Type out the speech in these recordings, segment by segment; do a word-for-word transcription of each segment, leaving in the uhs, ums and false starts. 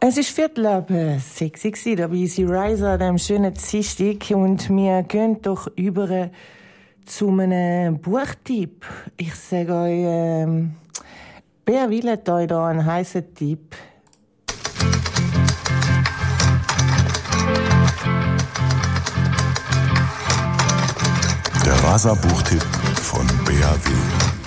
Es ist Viertel ab sechs Uhr, da bin ich Riser an diesem schönen Dienstag und wir gehen doch über zu einem Buchtipp. Ich sage euch, ähm, Bea Will hat euch da einen heissen Tipp. Der Rasa-Buchtipp von Bea Will.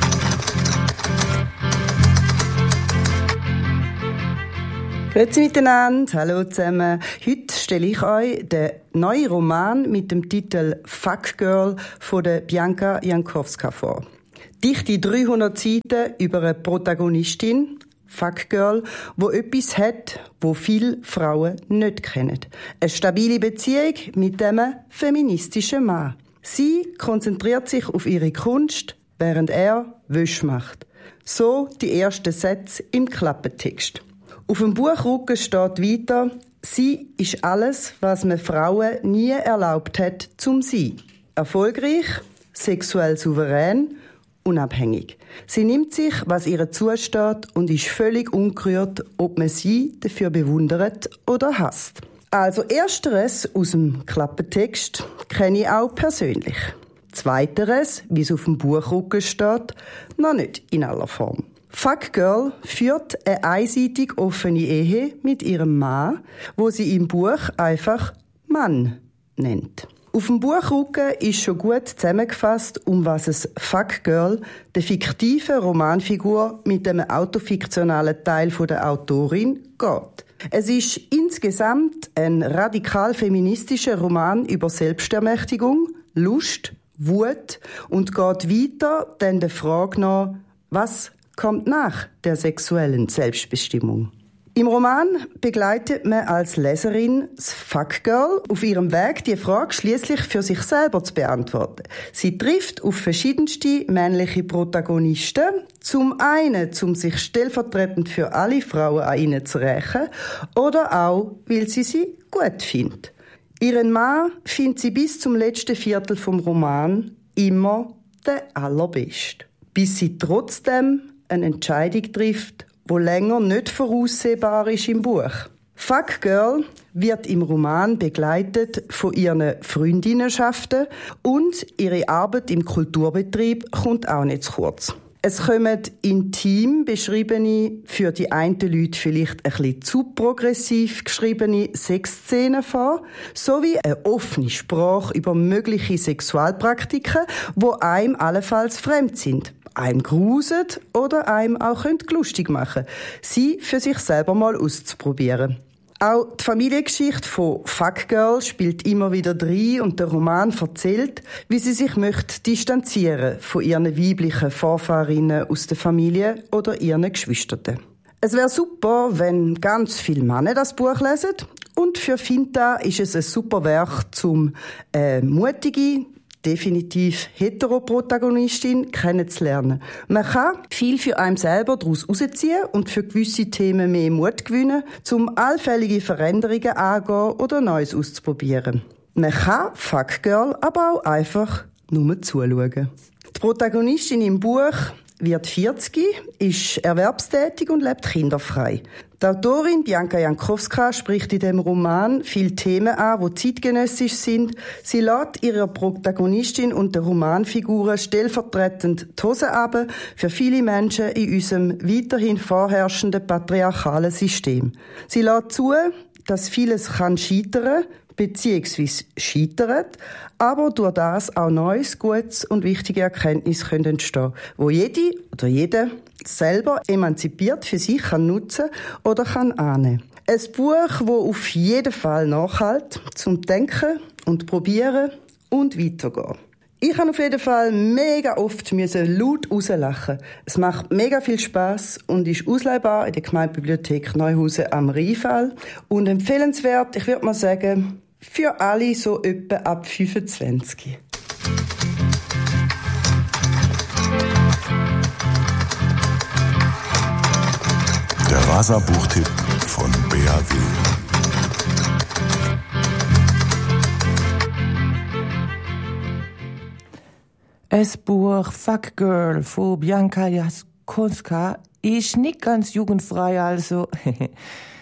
Grüezi miteinander, hallo zusammen. Heute stelle ich euch den neuen Roman mit dem Titel «Fuck Girl» von der Bianca Jankowska vor. Dichte dreihundert Seiten über eine Protagonistin, Fuck Girl, wo etwas hat, wo viele Frauen nicht kennen. Eine stabile Beziehung mit einem feministischen Mann. Sie konzentriert sich auf ihre Kunst, während er Wäsche macht. So die ersten Sätze im Klappentext. Auf dem Buchrücken steht weiter, sie ist alles, was man Frauen nie erlaubt hat, zum sein. Erfolgreich, sexuell souverän, unabhängig. Sie nimmt sich, was ihr zusteht und ist völlig ungerührt, ob man sie dafür bewundert oder hasst. Also ersteres aus dem Klappentext kenne ich auch persönlich. Zweiteres, wie es auf dem Buchrücken steht, noch nicht in aller Form. Fuck Girl führt eine einseitig offene Ehe mit ihrem Mann, wo sie im Buch einfach Mann nennt. Auf dem Buchrücken ist schon gut zusammengefasst, um was es Fuck Girl, der fiktiven Romanfigur mit einem autofiktionalen Teil der Autorin, geht. Es ist insgesamt ein radikal feministischer Roman über Selbstermächtigung, Lust, Wut und geht weiter dann der Frage nach, was kommt nach der sexuellen Selbstbestimmung. Im Roman begleitet man als Leserin das Fuck Girl auf ihrem Weg, die Frage schliesslich für sich selber zu beantworten. Sie trifft auf verschiedenste männliche Protagonisten, zum einen, um sich stellvertretend für alle Frauen an ihnen zu rächen, oder auch, weil sie sie gut findet. Ihren Mann findet sie bis zum letzten Viertel vom Roman immer der allerbeste. Bis sie trotzdem eine Entscheidung trifft, wo länger nicht voraussehbar ist im Buch. Fuck Girl wird im Roman begleitet von ihren Freundinnenschaften und ihre Arbeit im Kulturbetrieb kommt auch nicht zu kurz. Es kommen intim beschriebene, für die einen Leute vielleicht ein bisschen zu progressiv geschriebene Sexszenen vor, sowie eine offene Sprache über mögliche Sexualpraktiken, die einem allenfalls fremd sind, einem grusen oder einem auch lustig machen, sie für sich selber mal auszuprobieren. Auch die Familiengeschichte von Fuck Girl spielt immer wieder rein und der Roman erzählt, wie sie sich möchte distanzieren von ihren weiblichen Vorfahrinnen aus der Familie oder ihren Geschwistern. Es wäre super, wenn ganz viele Männer das Buch lesen und für Finta ist es ein super Werk zum äh, mutige, definitiv Heteroprotagonistin kennenzulernen. Man kann viel für einen selber daraus herausziehen und für gewisse Themen mehr Mut gewinnen, um allfällige Veränderungen angehen oder Neues auszuprobieren. Man kann Fuck Girl aber auch einfach nur zuschauen. Die Protagonistin im Buch wird vierzig, ist erwerbstätig und lebt kinderfrei. Die Autorin Bianca Jankowska spricht in dem Roman viele Themen an, die zeitgenössisch sind. Sie lässt ihrer Protagonistin und der Romanfiguren stellvertretend die Hosen runter für viele Menschen in unserem weiterhin vorherrschenden patriarchalen System. Sie lässt zu, dass vieles kann scheitern, beziehungsweise scheitert, aber durch das auch neues, gutes und wichtige Erkenntnisse können entstehen, wo jede oder jeder selber emanzipiert für sich kann nutzen oder kann ahnen. Ein Buch, das auf jeden Fall nachhält, zum Denken und Probieren und Weitergehen. Ich habe auf jeden Fall mega oft laut rauslachen. Es macht mega viel Spass und ist ausleihbar in der Gemeindebibliothek Neuhausen am Rheinfall. Und empfehlenswert, ich würde mal sagen, für alle so etwa ab fünfundzwanzig. Der Rasa-Buchtipp von Bea Will. Das Buch «Fuck Girl» von Bianca Jankowska ist nicht ganz jugendfrei, also